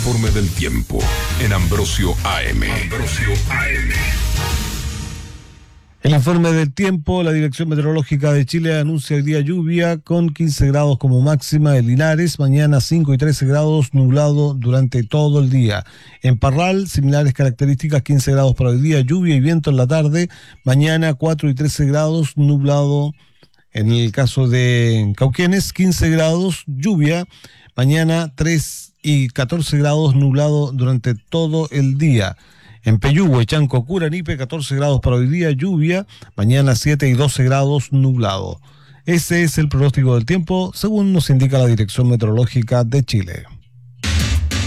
informe del tiempo en Ambrosio AM. El informe del tiempo, la Dirección Meteorológica de Chile anuncia hoy día lluvia con 15 grados como máxima en Linares, mañana 5 y 13 grados, nublado durante todo el día. En Parral, similares características, 15 grados para hoy día, lluvia y viento en la tarde, mañana 4 y 13 grados, nublado. En el caso de Cauquenes, 15 grados, lluvia, mañana 3 y 14 grados, nublado durante todo el día. En Peyúgue, Chanco, Curanipe, 14 grados para hoy día, lluvia, mañana 7 y 12 grados, nublado. Ese es el pronóstico del tiempo, según nos indica la Dirección Meteorológica de Chile.